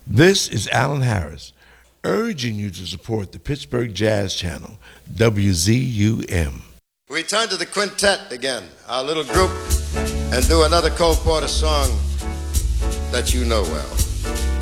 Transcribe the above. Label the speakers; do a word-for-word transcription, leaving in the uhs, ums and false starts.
Speaker 1: This is Alan Harris, urging you to support the Pittsburgh Jazz Channel, W Z U M.
Speaker 2: We turn to the quintet again, our little group, and do another Cole Porter song that you know well.